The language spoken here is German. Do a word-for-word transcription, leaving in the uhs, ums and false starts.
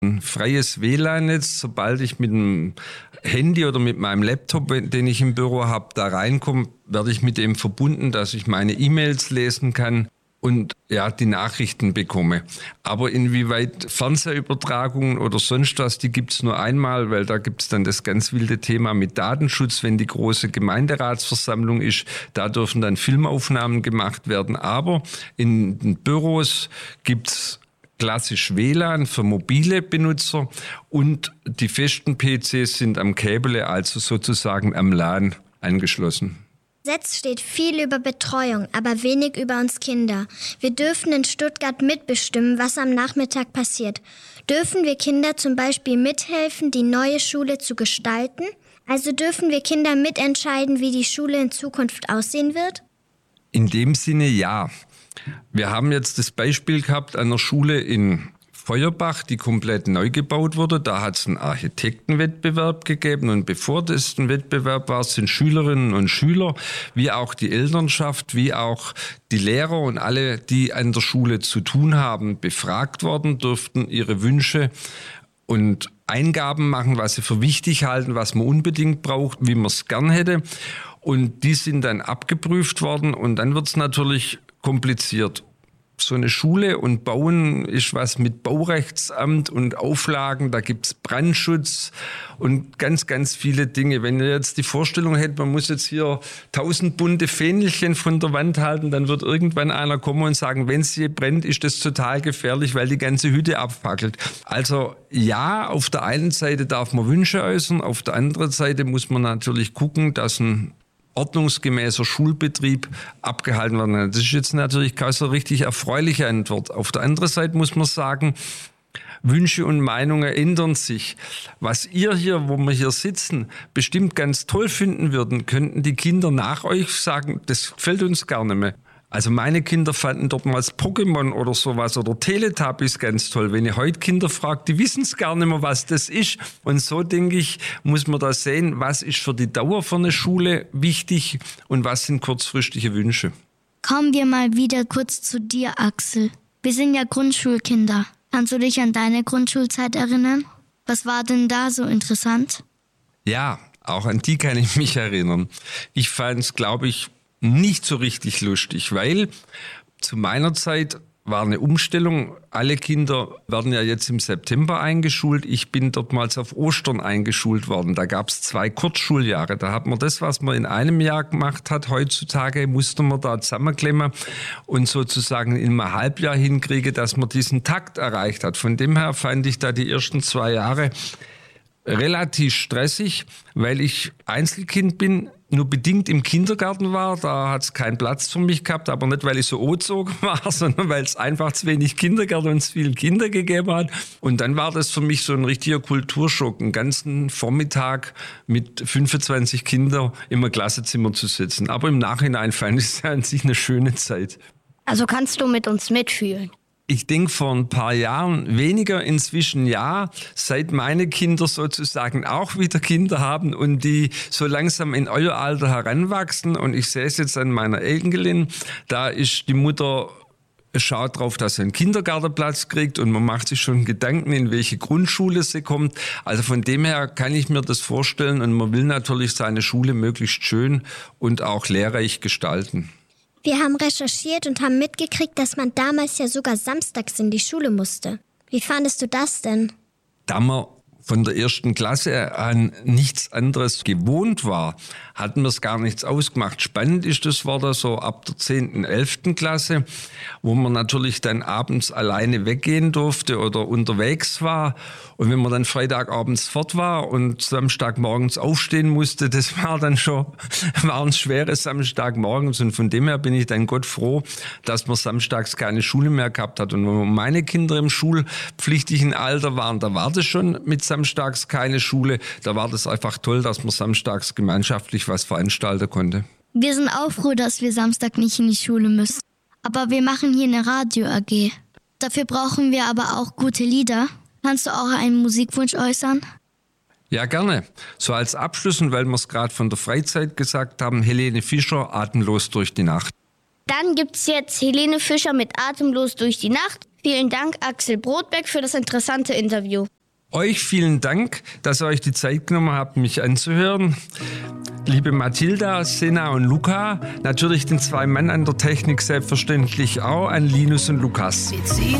ein freies W L A N-Netz. Sobald ich mit dem Handy oder mit meinem Laptop, den ich im Büro habe, da reinkomme, werde ich mit dem verbunden, dass ich meine E-Mails lesen kann und ja, die Nachrichten bekomme. Aber inwieweit Fernsehübertragungen oder sonst was, die gibt's nur einmal, weil da gibt's dann das ganz wilde Thema mit Datenschutz, wenn die große Gemeinderatsversammlung ist. Da dürfen dann Filmaufnahmen gemacht werden. Aber in den Büros gibt's klassisch W L A N für mobile Benutzer und die festen P Cs sind am Kabel, also sozusagen am LAN angeschlossen. Im Gesetz steht viel über Betreuung, aber wenig über uns Kinder. Wir dürfen in Stuttgart mitbestimmen, was am Nachmittag passiert. Dürfen wir Kinder zum Beispiel mithelfen, die neue Schule zu gestalten? Also dürfen wir Kinder mitentscheiden, wie die Schule in Zukunft aussehen wird? In dem Sinne ja. Wir haben jetzt das Beispiel gehabt an einer Schule in Feuerbach, die komplett neu gebaut wurde. Da hat es einen Architektenwettbewerb gegeben und bevor das ein Wettbewerb war, sind Schülerinnen und Schüler, wie auch die Elternschaft, wie auch die Lehrer und alle, die an der Schule zu tun haben, befragt worden, durften ihre Wünsche und Eingaben machen, was sie für wichtig halten, was man unbedingt braucht, wie man es gern hätte. Und die sind dann abgeprüft worden und dann wird es natürlich kompliziert. So eine Schule und Bauen ist was mit Baurechtsamt und Auflagen, da gibt's Brandschutz und ganz, ganz viele Dinge. Wenn ihr jetzt die Vorstellung hättet, man muss jetzt hier tausend bunte Fähnchen von der Wand halten, dann wird irgendwann einer kommen und sagen, wenn es hier brennt, ist das total gefährlich, weil die ganze Hütte abfackelt. Also ja, auf der einen Seite darf man Wünsche äußern, auf der anderen Seite muss man natürlich gucken, dass ein ordnungsgemäßer Schulbetrieb abgehalten werden kann. Das ist jetzt natürlich keine so richtig erfreuliche Antwort. Auf der anderen Seite muss man sagen, Wünsche und Meinungen ändern sich. Was ihr hier, wo wir hier sitzen, bestimmt ganz toll finden würden, könnten die Kinder nach euch sagen, das gefällt uns gar nicht mehr. Also meine Kinder fanden dort mal Pokémon oder sowas oder Teletubbies ganz toll. Wenn ihr heute Kinder fragt, die wissen es gar nicht mehr, was das ist. Und so, denke ich, muss man da sehen, was ist für die Dauer von der Schule wichtig und was sind kurzfristige Wünsche. Kommen wir mal wieder kurz zu dir, Axel. Wir sind ja Grundschulkinder. Kannst du dich an deine Grundschulzeit erinnern? Was war denn da so interessant? Ja, auch an die kann ich mich erinnern. Ich fand es, glaube ich, nicht so richtig lustig, weil zu meiner Zeit war eine Umstellung. Alle Kinder werden ja jetzt im September eingeschult. Ich bin dortmals auf Ostern eingeschult worden. Da gab es zwei Kurzschuljahre. Da hat man das, was man in einem Jahr gemacht hat, heutzutage musste man da zusammenklemmen und sozusagen in einem Halbjahr hinkriegen, dass man diesen Takt erreicht hat. Von dem her fand ich da die ersten zwei Jahre relativ stressig, weil ich Einzelkind bin, nur bedingt im Kindergarten war. Da hat es keinen Platz für mich gehabt, aber nicht, weil ich so angezogen war, sondern weil es einfach zu wenig Kindergärten und zu viele Kinder gegeben hat. Und dann war das für mich so ein richtiger Kulturschock, einen ganzen Vormittag mit fünfundzwanzig Kindern im Klassenzimmer zu sitzen. Aber im Nachhinein fand ich es an sich eine schöne Zeit. Also kannst du mit uns mitfühlen? Ich denke vor ein paar Jahren weniger, inzwischen ja, seit meine Kinder sozusagen auch wieder Kinder haben und die so langsam in euer Alter heranwachsen und ich sehe es jetzt an meiner Enkelin, da ist die Mutter schaut drauf, dass sie einen Kindergartenplatz kriegt und man macht sich schon Gedanken, in welche Grundschule sie kommt. Also von dem her kann ich mir das vorstellen und man will natürlich seine Schule möglichst schön und auch lehrreich gestalten. Wir haben recherchiert und haben mitgekriegt, dass man damals ja sogar samstags in die Schule musste. Wie fandest du das denn? Da man von der ersten Klasse an nichts anderes gewohnt war, hatten wir es gar nichts ausgemacht. Spannend ist das war da so ab der zehnten, elften Klasse, wo man natürlich dann abends alleine weggehen durfte oder unterwegs war. Und wenn man dann Freitagabends fort war und Samstagmorgens aufstehen musste, das war dann schon, war ein schweres Samstagmorgens. Und von dem her bin ich dann Gott froh, dass man samstags keine Schule mehr gehabt hat. Und wenn meine Kinder im schulpflichtigen Alter waren, da war das schon mit samstags keine Schule. Da war das einfach toll, dass man samstags gemeinschaftlich was veranstalten konnte. Wir sind auch froh, dass wir Samstag nicht in die Schule müssen. Aber wir machen hier eine Radio-A G. Dafür brauchen wir aber auch gute Lieder. Kannst du auch einen Musikwunsch äußern? Ja, gerne. So als Abschluss, und weil wir es gerade von der Freizeit gesagt haben, Helene Fischer, Atemlos durch die Nacht. Dann gibt's jetzt Helene Fischer mit Atemlos durch die Nacht. Vielen Dank, Axel Brodbeck, für das interessante Interview. Euch vielen Dank, dass ihr euch die Zeit genommen habt, mich anzuhören. Liebe Mathilda, Sena und Luca, natürlich den zwei Mann an der Technik selbstverständlich auch, an Linus und Lukas. Wir ziehen